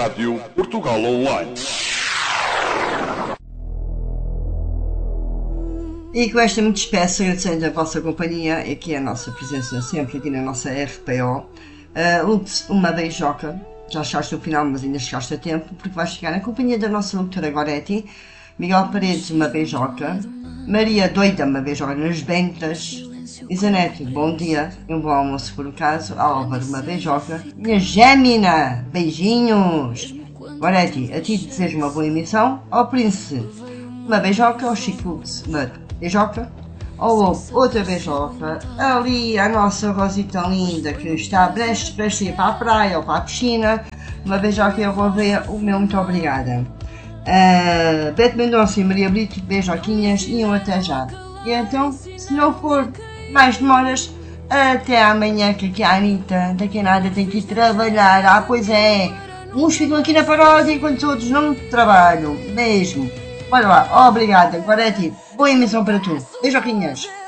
Rádio Portugal Online. E com esta me despeço, agradecendo a vossa companhia e aqui a nossa presença sempre aqui na nossa RPO. Ups, uma beijoca, já chegaste no final, mas ainda chegaste a tempo, porque vais chegar na companhia da nossa locutora Goretti, Miguel Paredes, uma beijoca, Maria Doida, uma beijoca nas ventas, Isanete, bom dia e um bom almoço por acaso, Álvaro, uma beijoca, minha Gémina, beijinhos, Goretti, a ti desejo uma boa emissão, ao Príncipe, uma beijoca, ao Chico, uma beijoca, ao Lobo, outra beijoca, ali a nossa Rosita linda que está prestes a ir para a praia ou para a piscina, uma beijoca e eu vou ver o meu muito obrigada. Beto Mendonça e Maria Brito, beijoquinhas e um até já. E então, se não for mais demoras, até amanhã, que aqui a Anitta, daqui a nada tem que ir trabalhar. Ah, pois é, uns ficam aqui na paródia enquanto outros não trabalham. Beijo. Bora lá, obrigada, agora é tipo, boa emissão para tu. Beijoquinhas.